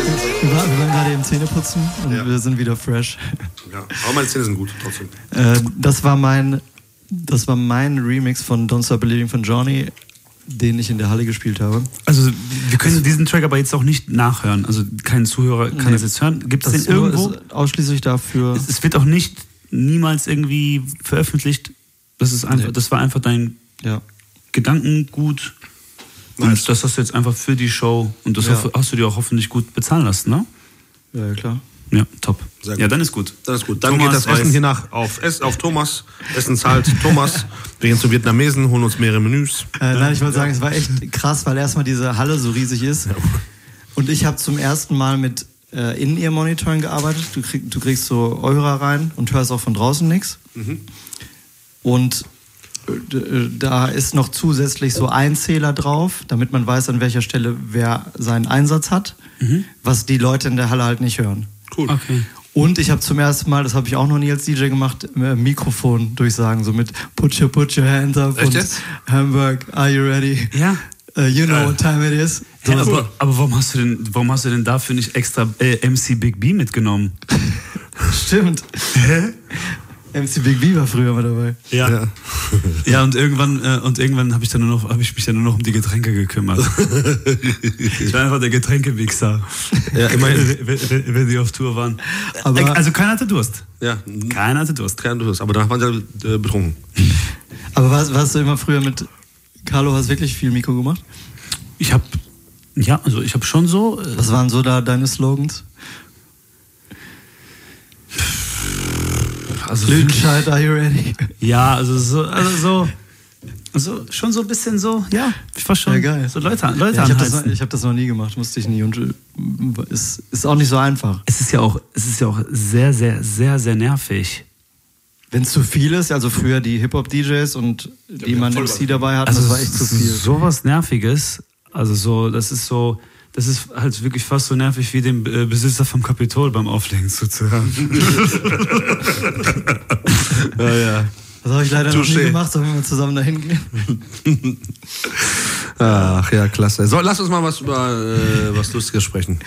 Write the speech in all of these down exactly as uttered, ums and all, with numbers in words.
Wir waren, wir waren gerade eben Zähneputzen und ja. wir sind wieder fresh. Ja, aber meine Zähne sind gut, trotzdem. Äh, das war mein, das war mein Remix von Don't Stop Believing von Johnny, den ich in der Halle gespielt habe. Also wir können diesen Track aber jetzt auch nicht nachhören. Also kein Zuhörer kann nee. das jetzt hören. Gibt es den irgendwo? Ist ausschließlich dafür. Es, es wird auch nicht niemals irgendwie veröffentlicht. Das ist einfach, nee. das war einfach dein ja. Gedankengut. Und nice. Das hast du jetzt einfach für die Show und das ja. hast du dir auch hoffentlich gut bezahlen lassen, ne? Ja, klar. Ja, top. Ja, dann ist gut. Dann ist gut. Dann Thomas geht das Essen hier nach auf, auf Thomas. Essen zahlt Thomas. Wir gehen zum Vietnamesen, holen uns mehrere Menüs. Äh, nein, ich wollte sagen, es war echt krass, weil erstmal diese Halle so riesig ist. Ja. Und ich habe zum ersten Mal mit äh, In-Ear-Monitoring gearbeitet. Du, krieg, du kriegst so Eurer rein und hörst auch von draußen nichts. Mhm. Und da ist noch zusätzlich so ein Zähler drauf, damit man weiß, an welcher Stelle wer seinen Einsatz hat, mhm. was die Leute in der Halle halt nicht hören. Cool. Okay. Und ich habe zum ersten Mal, das habe ich auch noch nie als D J gemacht, Mikrofon durchsagen, so mit Put your, put your hands up. Echt und jetzt? Hamburg, are you ready? Ja. Uh, you know äh. what time it is. So hey, aber, aber warum hast du denn, warum hast du denn dafür nicht extra äh, M C Big B mitgenommen? Stimmt. Hä? M C Big B war früher mal dabei. Ja. Ja, ja und irgendwann, äh, und irgendwann habe ich dann nur noch, habe ich mich dann nur noch um die Getränke gekümmert. Ich war einfach der Getränkewichser. Ja, immerhin. wenn, wenn, wenn sie auf Tour waren. Aber also keiner hatte Durst. Ja. Keiner hatte Durst. Keiner Durst. Aber danach waren sie äh, betrunken. Aber warst, warst du immer früher mit Carlo, hast wirklich viel Mikro gemacht? Ich habe, ja, also ich habe schon so. Äh, Was waren so da deine Slogans? Also Lüdenscheid, are you ready? Ja, also so, also so, also schon so ein bisschen so, ja, ich war schon ja, geil. so Leute, Leute ja, ich habe das, ich hab das noch nie gemacht, musste ich nie und ist ist auch nicht so einfach. Es ist ja auch, es ist ja auch sehr, sehr, sehr, sehr nervig. Wenn es zu viel ist, also früher die Hip-Hop-D Js und die ja, man M C dabei hat, also das war echt zu viel. Sowas Nerviges, also so, das ist so. Das ist halt wirklich fast so nervig, wie dem Besitzer vom Kapitol beim Auflegen zuzuhören. ja, ja. Das habe ich leider Touché. noch nie gemacht, sollen wir mal zusammen dahin gehen? Ach ja, klasse. So, lass uns mal was über äh, was Lustiges sprechen.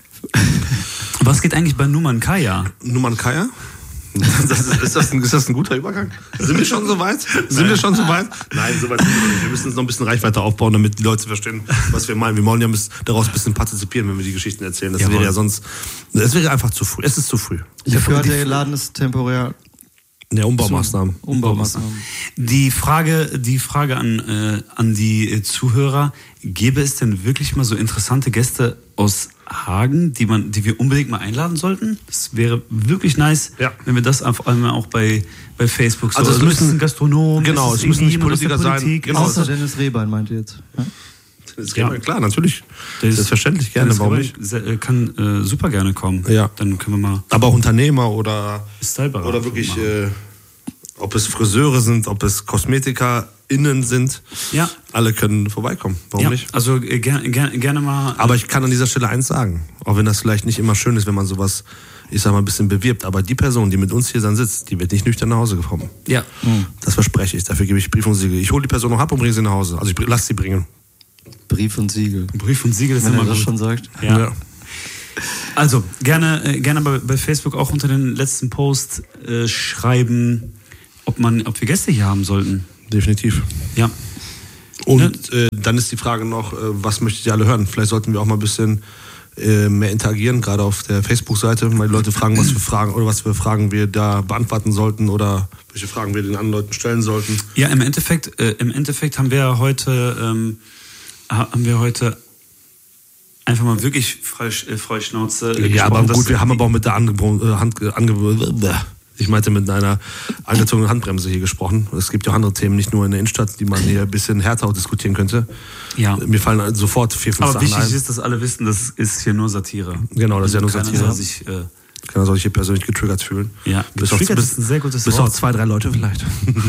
Was geht eigentlich bei Numan Kaya? Numan Kaya? Das ist, ist, das ein, ist das ein guter Übergang? Sind wir schon so weit? Sind Nein. wir schon so weit? Nein, so weit sind wir nicht. Wir müssen uns noch ein bisschen Reichweite aufbauen, damit die Leute verstehen, was wir meinen. Wir wollen ja daraus ein bisschen partizipieren, wenn wir die Geschichten erzählen. Das Jawohl. wäre ja sonst, es wäre einfach zu früh. Es ist zu früh. Ich habe gehört, der Laden ist temporär. Ja, Umbaumaßnahmen. Umbaumaßnahmen. Die Frage, die Frage an, äh, an die Zuhörer, gäbe es denn wirklich mal so interessante Gäste aus Hagen, die man, die wir unbedingt mal einladen sollten? Das wäre wirklich nice, ja. wenn wir das einfach einmal auch bei, bei Facebook so. Also es müssen Gastronomen, genau, es müssen nicht Politiker sein. Genau. Außer Dennis Rehbein meint ihr jetzt. Ja? Dennis Rehbein, ja. Klar, natürlich. Das Selbstverständlich gerne, Dennis warum nicht? Kann äh, super gerne kommen. Ja. Dann können wir mal. Aber auch Unternehmer oder Styleberater oder wirklich, äh, ob es Friseure sind, ob es KosmetikerInnen sind. Ja. Alle können vorbeikommen. Warum ja. nicht? Also äh, gerne, gerne, gerne mal. Aber ich kann an dieser Stelle eins sagen, auch wenn das vielleicht nicht immer schön ist, wenn man sowas, ich sag mal, ein bisschen bewirbt, aber die Person, die mit uns hier dann sitzt, die wird nicht nüchtern nach Hause kommen. Ja. Mhm. Das verspreche ich. Dafür gebe ich Brief und Siegel. Ich hole die Person noch ab und bringe sie nach Hause. Also ich lasse sie bringen. Brief und Siegel. Brief und Siegel ist wenn immer er das gut. schon sagt. Ja. ja. Also gerne, äh, gerne bei, bei Facebook auch unter den letzten Post äh, schreiben, ob man, ob wir Gäste hier haben sollten. Definitiv. Ja. Und äh, dann ist die Frage noch, äh, was möchtet ihr alle hören? Vielleicht sollten wir auch mal ein bisschen äh, mehr interagieren, gerade auf der Facebook-Seite, mal die Leute fragen, was für Fragen oder was für Fragen wir da beantworten sollten oder welche Fragen wir den anderen Leuten stellen sollten. Ja, im Endeffekt, äh, im Endeffekt haben wir heute, ähm, haben wir heute einfach mal wirklich frei, äh, frei Schnauze. Äh, ja, aber gut, wir haben aber auch mit der Ange- Hand, ange- ich meinte mit einer angezogenen Handbremse hier gesprochen. Es gibt ja auch andere Themen, nicht nur in der Innenstadt, die man hier ein bisschen härter auch diskutieren könnte. Ja. Mir fallen sofort vier, fünf aber Sachen ein. Aber wichtig ist, dass alle wissen, das ist hier nur Satire. Genau, das ist ja nur Keiner Satire. soll sich, äh, Keiner soll sich hier persönlich getriggert fühlen. Ja, bis getriggert auf, ist ein sehr gutes bis Wort. Bis auf zwei, drei Leute vielleicht.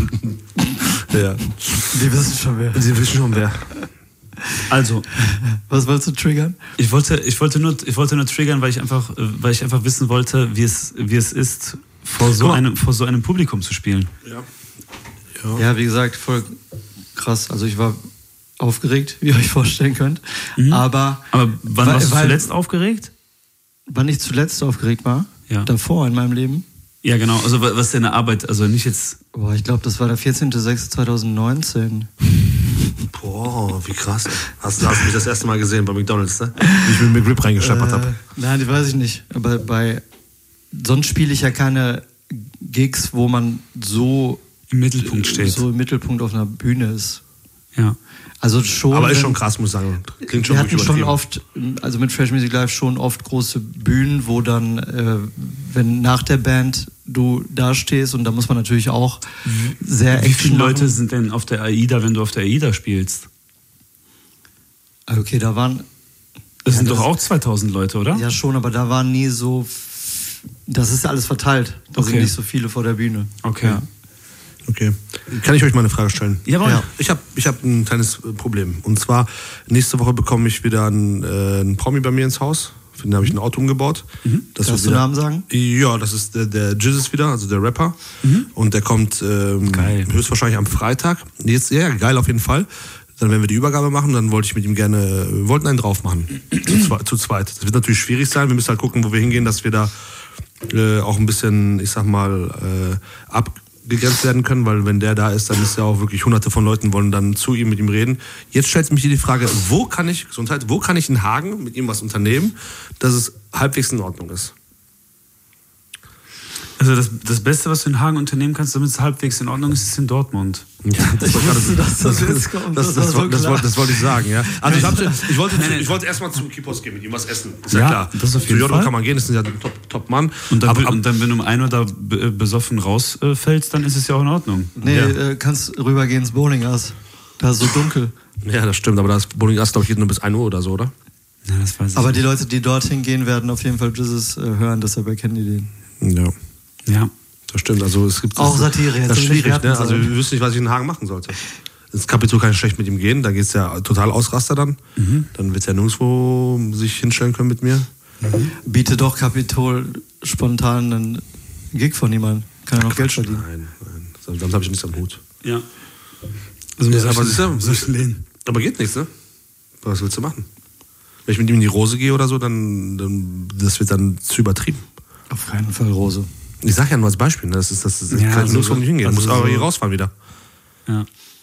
Ja. Die wissen schon wer. Sie wissen schon wer. Also, was wolltest du triggern? Ich wollte, ich wollte nur, ich wollte nur triggern, weil ich einfach, weil ich einfach wissen wollte, wie es, wie es ist, vor so einem, vor so einem Publikum zu spielen. Ja. Ja. Ja, wie gesagt, voll krass. Also ich war aufgeregt, wie ihr euch vorstellen könnt. Mhm. Aber, Aber wann weil, warst du weil, zuletzt aufgeregt? wann ich zuletzt aufgeregt war? Ja. Davor in meinem Leben? Ja, genau. Also was ist deine Arbeit? Also nicht jetzt... Boah, ich glaube, das war der vierzehnter sechster zweitausendneunzehn. Boah, wie krass. Hast, hast du mich das erste Mal gesehen bei McDonald's, ne? Wie ich mit dem McRib reingescheppert äh, habe. Nein, die weiß ich nicht. Aber bei... Sonst spiele ich ja keine Gigs, wo man so... Im Mittelpunkt steht. So im Mittelpunkt auf einer Bühne ist. Ja. Also schon... Aber ist wenn, schon krass, muss ich sagen. Klingt schon wir wirklich hatten schon übertrieben. oft, also mit Fresh Music Live schon oft große Bühnen, wo dann, äh, wenn nach der Band du da stehst, und da muss man natürlich auch sehr Wie Action viele Leute machen. sind denn auf der AIDA, wenn du auf der AIDA spielst? Okay, da waren... Das ja, sind das, doch auch zweitausend Leute, oder? Ja schon, aber da waren nie so... Das ist alles verteilt. Da Okay. sind nicht so viele vor der Bühne. Okay. Ja. Okay. Kann ich euch mal eine Frage stellen? Jawohl. Ja. Ich habe ich hab ein kleines Problem. Und zwar, nächste Woche bekomme ich wieder einen, äh, einen Promi bei mir ins Haus. Für den habe ich ein Auto umgebaut. Mhm. Das Darfst wird du wieder, Namen sagen? Ja, das ist der, der Jizzes wieder, also der Rapper. Mhm. Und der kommt ähm, Geil. höchstwahrscheinlich am Freitag. Jetzt, ja, geil auf jeden Fall. Dann werden wir die Übergabe machen, dann wollte ich mit ihm gerne, wir wollten einen drauf machen. zu, zwe- zu zweit. Das wird natürlich schwierig sein. Wir müssen halt gucken, wo wir hingehen, dass wir da äh, auch ein bisschen, ich sag mal, äh, abgegrenzt werden können, weil wenn der da ist, dann ist ja auch wirklich hunderte von Leuten wollen dann zu ihm, mit ihm reden. Jetzt stellt sich mich hier die Frage, wo kann ich, Gesundheit, wo kann ich in Hagen mit ihm was unternehmen, dass es halbwegs in Ordnung ist? Also das, das Beste, was du in Hagen unternehmen kannst, damit es halbwegs in Ordnung ist, ist in Dortmund. Ja, das, Ich wusste, dass das jetzt kommt. das, das, Das war das, so das, klar. wollte, das wollte ich sagen, ja. Also ich, hab, ich wollte, ich wollte erstmal zu Kipos gehen, mit ihm was essen. Ist ja, Ja, klar. das auf zu jeden Jodo Fall. kann man gehen, das ist ja ein Top, Top Mann. Und dann, aber, und dann, wenn du um ein Uhr da be- besoffen rausfällst, dann ist es ja auch in Ordnung. Nee, Ja. äh, kannst rübergehen ins Bowlingas. Da ist so dunkel. ja, das stimmt, aber das Bowling Ast, glaube ich, geht nur bis ein Uhr oder so, oder? Ja, das weiß ich Aber nicht. die Leute, die dorthin gehen, werden auf jeden Fall Jesus äh, hören, deshalb erkennen die den. Ja. Ja. Das stimmt, also es gibt... Auch das, Satire, jetzt Das ist soll ich schwierig, raten ne? Also sollen. wir wüssten nicht, was ich in Hagen machen sollte. Ins Kapitol kann ich schlecht mit ihm gehen, da geht's ja total Ausraster dann. Mhm. Dann wird er nirgendwo sich hinstellen können mit mir. Mhm. Biete doch Kapitol spontan einen Gig von jemandem. Kann er noch Geld verdienen. Nein, nein, damit habe ich nichts am Hut. Ja. Also Ja, muss aber ich, siehst du, muss ich lehnen. Aber geht nichts, ne? Was willst du machen? Wenn ich mit ihm in die Rose gehe oder so, dann, dann das wird dann zu übertrieben. Auf keinen Fall Rose. Ich sag ja nur als Beispiel, ne? Das ist das, das Ja, kann ich also nur so nicht hingehen. also Muss aber so- hier rausfahren wieder. Ja.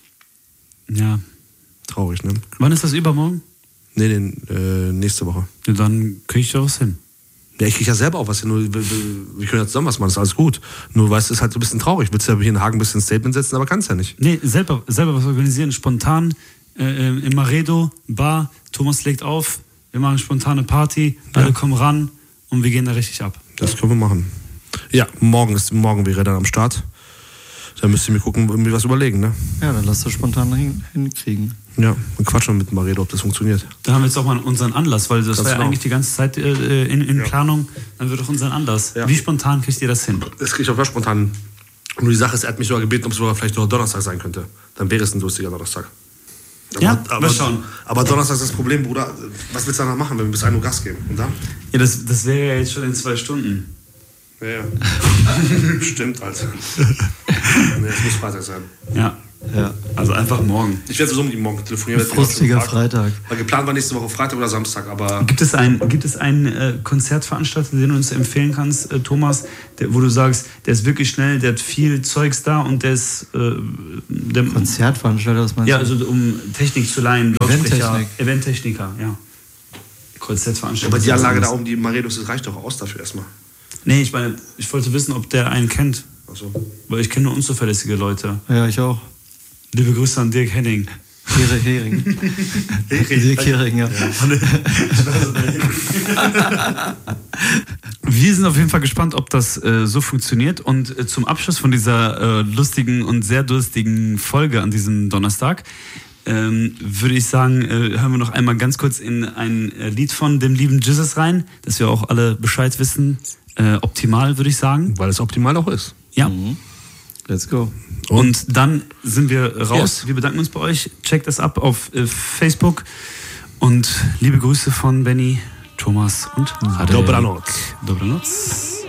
Ja. Traurig, ne? Wann ist das übermorgen? Nee, nee, äh, nächste Woche. Ja, dann krieg ich da was hin. Ja, ich krieg ja selber auch was hin. Nur, wir, wir wir können ja zusammen was machen, das ist alles gut. Nur, weißt du, ist halt so ein bisschen traurig. Willst ja hier in Hagen ein bisschen ein Statement setzen, aber kannst ja nicht. Nee, selber, selber was organisieren, spontan äh, im Maredo, Bar, Thomas legt auf, wir machen spontane Party, alle Ja. kommen ran und wir gehen da richtig ab. Das können wir machen. Ja, morgen, ist, morgen wäre er dann am Start. Da müsst ihr mir gucken, mir was überlegen, ne? Ja, dann lass das spontan hin, hinkriegen. Ja, dann quatschen wir mit Maredo, ob das funktioniert. Da haben wir jetzt auch mal unseren Anlass, weil das Ganz war ja genau. eigentlich die ganze Zeit äh, in, in Ja. Planung. Dann wird doch unseren Anlass. Ja. Wie spontan kriegt ihr das hin? Das kriege ich auch ganz spontan. Nur die Sache ist, er hat mich sogar gebeten, ob es sogar vielleicht noch Donnerstag sein könnte. Dann wäre es ein lustiger Donnerstag. Aber, Ja, aber, mal schauen. aber Donnerstag ist das Problem, Bruder. Was willst du danach machen, wenn wir bis ein Uhr Gas geben? Und dann? Ja, das, das wäre ja jetzt schon in zwei Stunden. Ja, ja. Stimmt, Alter. Nee, es muss Freitag sein. Ja. Ja. Also einfach morgen. Ich werde sowieso mit ihm morgen telefonieren. Ein frustiger Freitag. Weil geplant war nächste Woche Freitag oder Samstag, aber... Gibt es einen, gibt es einen äh, Konzertveranstalter, den du uns empfehlen kannst, äh, Thomas, der, wo du sagst, der ist wirklich schnell, der hat viel Zeugs da und der ist... Äh, der, Konzertveranstalter, was meinst ja, du? also um Technik zu leihen, Lautsprecher, Eventtechnik. Eventtechniker, ja. Konzertveranstalter. aber die Anlage da oben, die Maredos, das reicht doch aus dafür erstmal. Nee, ich meine, ich wollte wissen, ob der einen kennt. Achso. Weil ich kenne nur unzuverlässige Leute. Ja, ich auch. Liebe Grüße an Dirk Henning. Hering. Hering. Dirk Hering, ja. Wir sind auf jeden Fall gespannt, ob das äh, so funktioniert. Und äh, zum Abschluss von dieser äh, lustigen und sehr durstigen Folge an diesem Donnerstag ähm, würde ich sagen, äh, hören wir noch einmal ganz kurz in ein äh, Lied von dem lieben Jesus rein, dass wir auch alle Bescheid wissen. Äh, optimal, würde ich sagen. Weil es optimal auch ist. Ja. Mhm. Let's go. Und dann sind wir raus. Yes. Wir bedanken uns bei euch. Checkt das ab auf äh, Facebook. Und liebe Grüße von Benny, Thomas und Radek. Dobranoc. Dobranoc.